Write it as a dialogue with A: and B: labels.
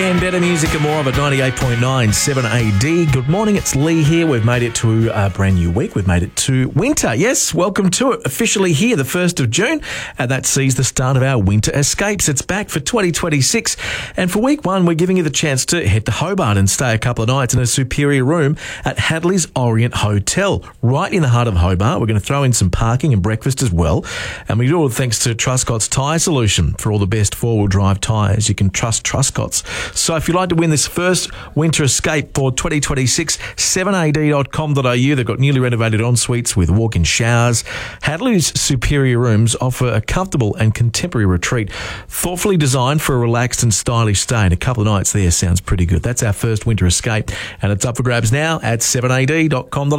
A: And better music and more of a 98.9 7AD. Good morning, it's Lee here. We've made it to a brand new week. We've made it to winter. Yes, welcome to it. Officially here, the 1st of June, and that sees the start of our winter escapes. It's back for 2026. And for week one, we're giving you the chance to head to Hobart and stay a couple of nights in a superior room at Hadley's Orient Hotel, right in the heart of Hobart. We're going to throw in some parking and breakfast as well. And we do all thanks to Truscott's Tyre Solution for all the best four-wheel drive tyres. You can trust Truscott's. So if you'd like to win this first winter escape for 2026, 7ad.com.au. They've got newly renovated en-suites with walk-in showers. Hadley's superior rooms offer a comfortable and contemporary retreat, thoughtfully designed for a relaxed and stylish stay. And a couple of nights there sounds pretty good. That's our first winter escape, and it's up for grabs now at 7ad.com.au.